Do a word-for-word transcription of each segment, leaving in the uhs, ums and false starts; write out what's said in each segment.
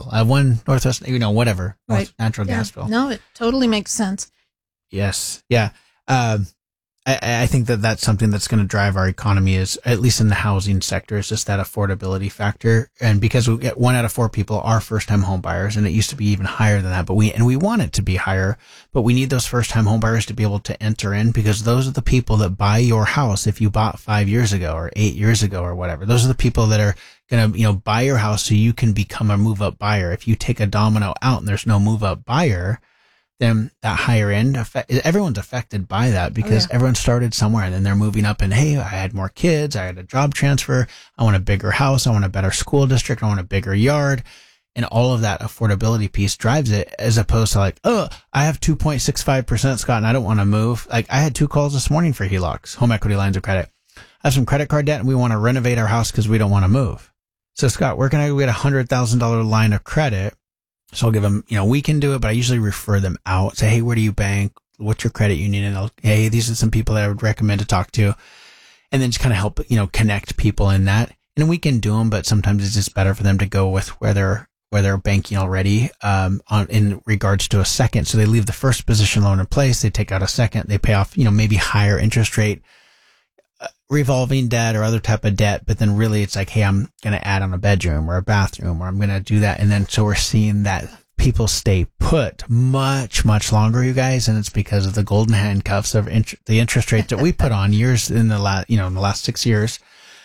bill. I have one Northwest, you know, whatever, Right. North natural Yeah. gas bill. No, it totally makes sense. Yes. Yeah. Um, I, I think that that's something that's going to drive our economy is, at least in the housing sector, is just that affordability factor. And because we get one out of four people are first time home buyers, and it used to be even higher than that, but we, and we want it to be higher, but we need those first time home buyers to be able to enter in, because those are the people that buy your house. If you bought five years ago or eight years ago or whatever, those are the people that are going to, you know, buy your house so you can become a move up buyer. If you take a domino out and there's no move up buyer, then that higher end effect, everyone's affected by that, because Oh, yeah. everyone started somewhere and then they're moving up and, hey, I had more kids. I had a job transfer. I want a bigger house. I want a better school district. I want a bigger yard. And all of that affordability piece drives it, as opposed to like, oh, I have two point six five percent, Scott, and I don't want to move. Like, I had two calls this morning for H E L O Cs, home equity lines of credit. I have some credit card debt and we want to renovate our house because we don't want to move. So, Scott, where can I go get a one hundred thousand dollars line of credit? So I'll give them, you know, we can do it, but I usually refer them out. Say, hey, where do you bank? What's your credit union? And I'll, hey, these are some people that I would recommend to talk to. And then just kind of help, you know, connect people in that. And we can do them, but sometimes it's just better for them to go with where they're, where they're banking already, um, on, in regards to a second. So they leave the first position loan in place. They take out a second. They pay off, you know, maybe higher interest rate, uh, revolving debt or other type of debt. But then really it's like, hey, I'm going to add on a bedroom or a bathroom, or I'm going to do that. And then so we're seeing that people stay put much, much longer, you guys. And it's because of the golden handcuffs of int- the interest rates that we put on years in the last, you know, in the last six years.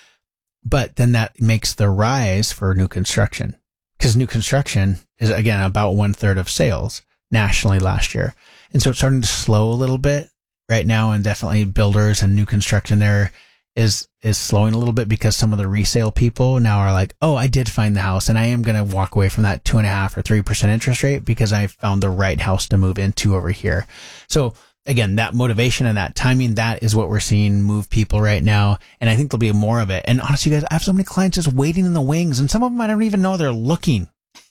But then that makes the rise for new construction, because new construction is, again, about one third of sales nationally last year. And so it's starting to slow a little bit right now, and definitely builders and new construction there is, is slowing a little bit, because some of the resale people now are like, oh, I did find the house and I am going to walk away from that two and a half or three percent interest rate because I found the right house to move into over here. So again, that motivation and that timing, that is what we're seeing move people right now. And I think there'll be more of it. And honestly, you guys, I have so many clients just waiting in the wings, and some of them I don't even know they're looking.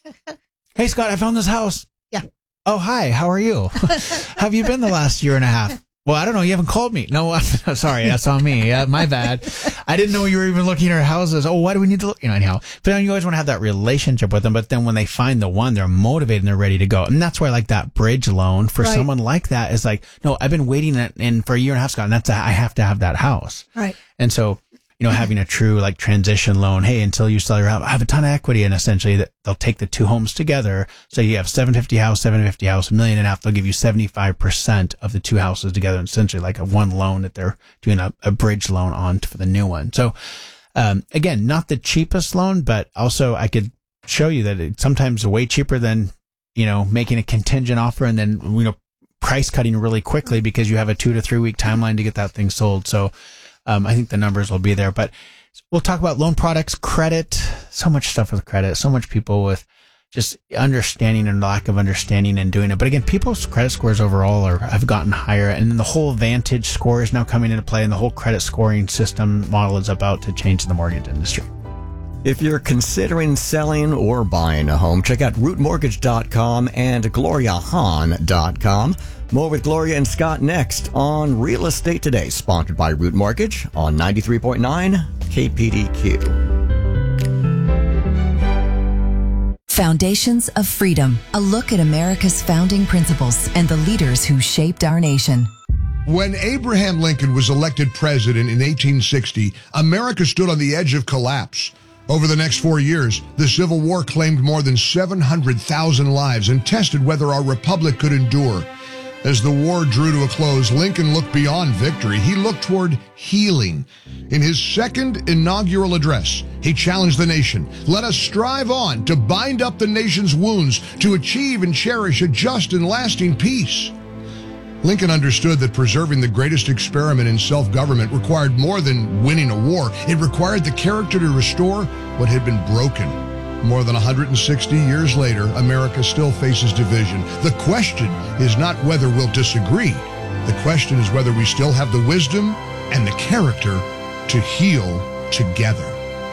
Hey, Scott, I found this house. Yeah. Oh, hi. How are you? How have you been the last year and a half? Well, I don't know. You haven't called me. No, I'm sorry. That's on me. Yeah, my bad. I didn't know you were even looking at houses. Oh, why do we need to look? You know, anyhow. But then you always want to have that relationship with them. But then when they find the one, they're motivated and they're ready to go. And that's why I like that bridge loan for Right. someone like that is like, no, I've been waiting in, in for a year and a half, Scott, and that's a, I have to have that house. Right. And so, you know, having a true like transition loan, hey, until you sell your house, I have a ton of equity, and essentially that they'll take the two homes together. So you have seven fifty house, seven fifty house, a million and a half. They'll give you seventy-five percent of the two houses together, and essentially like a one loan that they're doing a, a bridge loan on for the new one. So, um, again, not the cheapest loan, but also I could show you that it's sometimes way cheaper than, you know, making a contingent offer and then, you know, price cutting really quickly because you have a two to three week timeline to get that thing sold. So, Um, I think the numbers will be there, but we'll talk about loan products, credit, so much stuff with credit, so much people with just understanding and lack of understanding and doing it. But again, people's credit scores overall are, have gotten higher, and then the whole Vantage score is now coming into play, and the whole credit scoring system model is about to change the mortgage industry. If you're considering selling or buying a home, check out root mortgage dot com and gloria hahn dot com. More with Gloria and Scott next on Real Estate Today, sponsored by Root Mortgage on ninety-three point nine K P D Q. Foundations of Freedom, a look at America's founding principles and the leaders who shaped our nation. When Abraham Lincoln was elected president in eighteen sixty, America stood on the edge of collapse. Over the next four years, the Civil War claimed more than seven hundred thousand lives and tested whether our republic could endure. As the war drew to a close, Lincoln looked beyond victory. He looked toward healing. In his second inaugural address, he challenged the nation. Let us strive on to bind up the nation's wounds, to achieve and cherish a just and lasting peace. Lincoln understood that preserving the greatest experiment in self-government required more than winning a war. It required the character to restore what had been broken. More than one hundred sixty years later, America still faces division. The question is not whether we'll disagree. The question is whether we still have the wisdom and the character to heal together.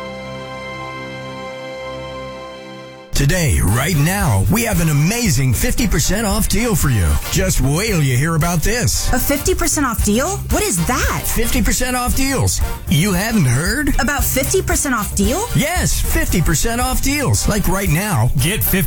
Today, right now, we have an amazing fifty percent off deal for you. Just wait till you hear about this. A fifty percent off deal? What is that? fifty percent off deals. You hadn't heard? About fifty percent off deal? Yes, fifty percent off deals. Like right now, get fifty